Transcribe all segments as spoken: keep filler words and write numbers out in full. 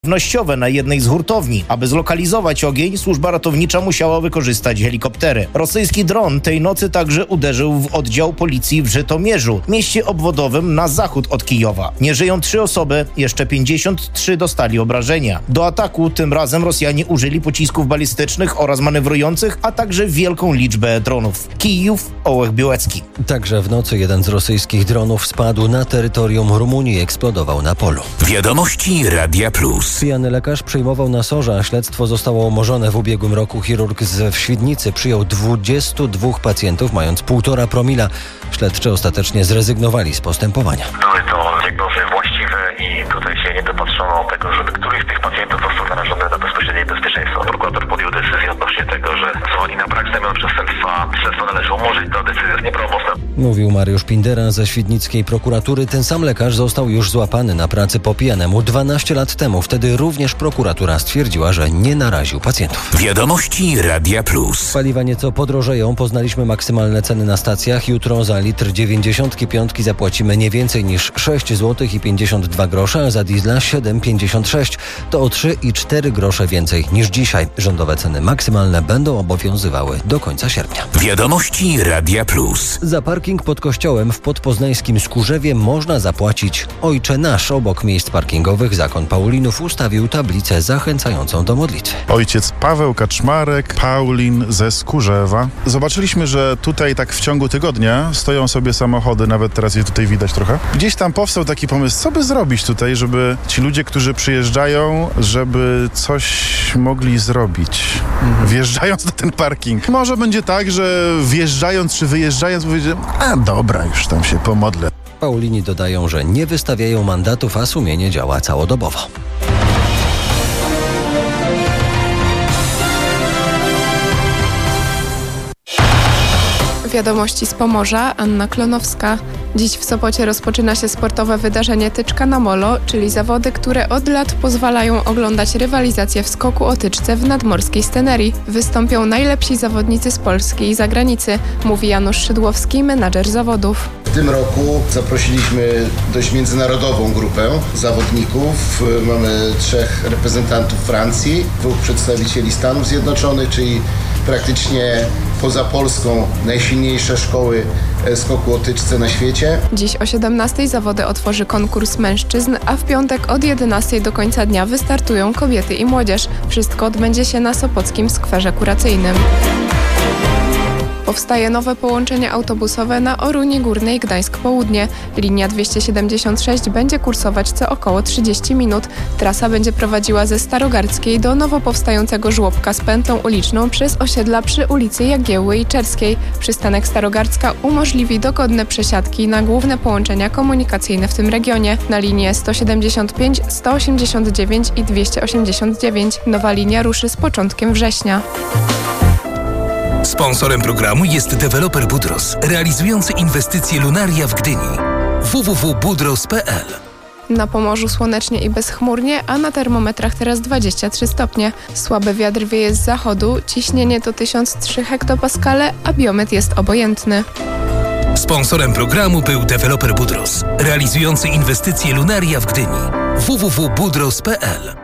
żywnościowe na jednej z hurtowni. Aby zlokalizować ogień, służba ratownicza musiała wykorzystać helikoptery. Rosyjski dron tej nocy także uderzył w oddział policji w Żytomierzu, mieście obwodowym na zachód od Kijowa. Nie żyją trzy osoby, jeszcze pięćdziesiąt trzy dostali obrażenia. Do ataku tym razem Rosjanie użyli pocisków balistycznych oraz manewrujących, a także wielką liczbę dronów. Kijów, Ołech Białecki. Także w nocy jeden z rosyjskich dronów spadł na terytorium Rumunii i eksplodował na polu. Wiadomości Radia Plus. Pijany lekarz przejmował na sorze, a śledztwo zostało umorzone. W ubiegłym roku chirurg z Świdnicy przyjął dwudziestu dwóch pacjentów, mając półtora promila. Śledczy ostatecznie zrezygnowali z postępowania. Były to diagnozy właściwe i tutaj się nie dopatrzono tego, żeby któryś z tych pacjentów został narażony na bezpośrednie bezpieczeństwo. Prokurator podjął decyzję odnośnie tego, że z uwagi na brak znamion przestępstwa śledztwo należy umorzyć. Ta decyzja jest nieprawomocna. Mówił Mariusz Pindera ze świdnickiej prokuratury. Ten sam lekarz został już złapany na pracy po pijanemu dwanaście lat temu. Wtedy również prokuratura stwierdziła, że nie naraził pacjentów. Wiadomości Radia Plus. Paliwa nieco podrożeją. Poznaliśmy maksymalne ceny na stacjach. Jutro za litr dziewięćdziesiątki piątki zapłacimy nie więcej niż sześć złotych i pięćdziesiąt dwa grosze, a za diesla siedem złotych pięćdziesiąt sześć. To o trzy i cztery grosze więcej niż dzisiaj. Rządowe ceny maksymalne będą obowiązywały do końca sierpnia. Wiadomości Radia Plus. Za parking pod kościołem w podpoznańskim Skórzewie można zapłacić Ojcze Nasz. Obok miejsc parkingowych zakon Paulinów ustawił tablicę zachęcającą do modlitwy. Ojciec Paweł Kaczmarek, Paulin ze Skórzewa. Zobaczyliśmy, że tutaj tak w ciągu tygodnia stoją sobie samochody, nawet teraz je tutaj widać trochę. Gdzieś tam powstał taki pomysł, co by zrobić tutaj, żeby ci ludzie, którzy przyjeżdżają, żeby coś mogli zrobić, mhm. wjeżdżając na ten parking. Może będzie tak, że wjeżdżając czy wyjeżdżając powiedzieć, a dobra, już tam się pomodlę. Paulini dodają, że nie wystawiają mandatów, a sumienie działa całodobowo. Wiadomości z Pomorza, Anna Klonowska. Dziś w Sopocie rozpoczyna się sportowe wydarzenie Tyczka na Molo, czyli zawody, które od lat pozwalają oglądać rywalizację w skoku o tyczce w nadmorskiej scenerii. Wystąpią najlepsi zawodnicy z Polski i zagranicy, mówi Janusz Szydłowski, menadżer zawodów. W tym roku zaprosiliśmy dość międzynarodową grupę zawodników. Mamy trzech reprezentantów Francji, dwóch przedstawicieli Stanów Zjednoczonych, czyli praktycznie poza Polską najsilniejsze szkoły skoku o tyczce na świecie. Dziś o siedemnastej zawody otworzy konkurs mężczyzn, a w piątek od jedenastej do końca dnia wystartują kobiety i młodzież. Wszystko odbędzie się na Sopockim Skwerze Kuracyjnym. Powstaje nowe połączenie autobusowe na Oruni Górnej Gdańsk Południe. Linia dwieście siedemdziesiąt sześć będzie kursować co około trzydzieści minut. Trasa będzie prowadziła ze Starogardzkiej do nowo powstającego żłobka z pętlą uliczną przez osiedla przy ulicy Jagiełły i Czerskiej. Przystanek Starogardzka umożliwi dogodne przesiadki na główne połączenia komunikacyjne w tym regionie. Na linie sto siedemdziesiąt pięć, sto osiemdziesiąt dziewięć i dwieście osiemdziesiąt dziewięć. Nowa linia ruszy z początkiem września. Sponsorem programu jest deweloper Budros, realizujący inwestycje Lunaria w Gdyni. w w w kropka budros kropka p l. Na Pomorzu słonecznie i bezchmurnie, a na termometrach teraz dwadzieścia trzy stopnie. Słaby wiatr wieje z zachodu, ciśnienie to tysiąc trzy hektopaskale, a biometr jest obojętny. Sponsorem programu był deweloper Budros, realizujący inwestycje Lunaria w Gdyni. w w w kropka budros kropka p l.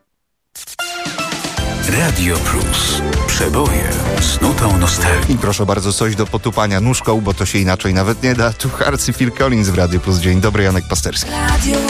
Radio Plus. Przeboje z nutą nostalgii. I proszę bardzo, coś do potupania nóżką, bo to się inaczej nawet nie da. Tu Harcy Phil Collins w Radio Plus. Dzień dobry, Janek Pasterski.